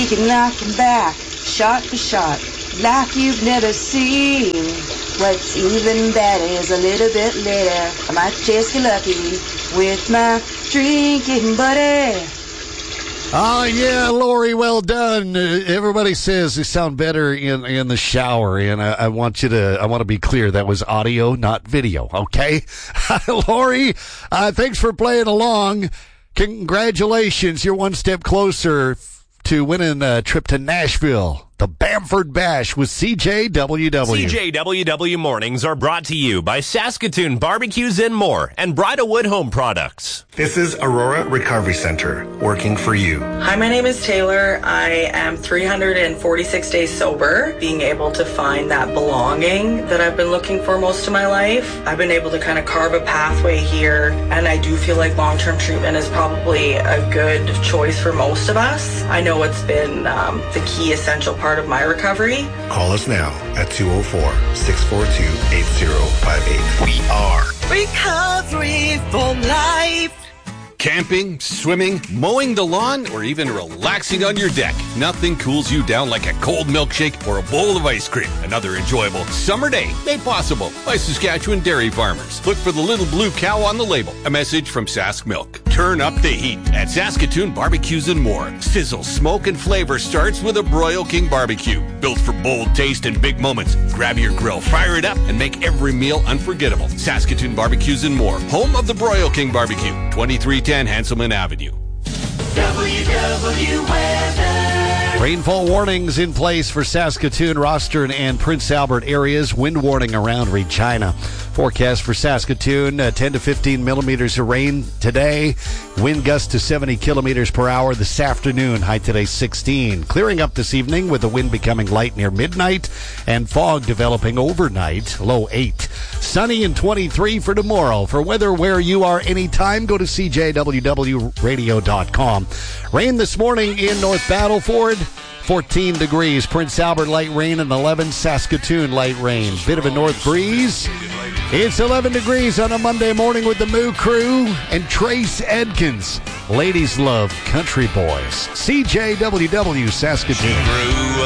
We can knock him back, shot for shot, like you've never seen. What's even better is a little bit later, I might just get lucky with my drinking buddy. Oh, yeah, Lori, well done. Everybody says you sound better in the shower, and I want to be clear, that was audio, not video, okay? Lori, thanks for playing along. Congratulations, you're one step closer to winning a trip to Nashville. The Bamford Bash with CJWW. CJWW Mornings are brought to you by Saskatoon Barbecues and More and Bridalwood Home Products. This is Aurora Recovery Center, working for you. Hi, my name is Taylor. I am 346 days sober, being able to find that belonging that I've been looking for most of my life. I've been able to kind of carve a pathway here, and I do feel like long-term treatment is probably a good choice for most of us. I know it's been the key essential part of my recovery. Call us now at 204-642-8058. We are Recovery for Life. camping, swimming, mowing the lawn, or even relaxing on your deck. Nothing cools you down like a cold milkshake or a bowl of ice cream. Another enjoyable summer day made possible by Saskatchewan dairy farmers. Look for the little blue cow on the label. A message from Sask Milk. Turn up the heat at Saskatoon Barbecues and More. Sizzle, smoke, and flavor starts with a Broil King barbecue. Built for bold taste and big moments. Grab your grill, fire it up, and make every meal unforgettable. Saskatoon Barbecues and More. Home of the Broil King barbecue. 2310 Hanselman Avenue. WW Weather. Rainfall warnings in place for Saskatoon, Rostern, and Prince Albert areas. Wind warning around Regina. Forecast for Saskatoon, 10 to 15 millimeters of rain today. Wind gusts to 70 kilometers per hour this afternoon. High today 16. Clearing up this evening with the wind becoming light near midnight and fog developing overnight. Low 8. Sunny and 23 for tomorrow. For weather where you are anytime, go to CJWWradio.com. Rain this morning in North Battleford. 14 degrees. Prince Albert, light rain, and 11. Saskatoon, light rain. Bit of a north breeze. It's 11 degrees on a Monday morning with the Moo Crew and Trace Edkins. Ladies love country boys. CJWW Saskatoon.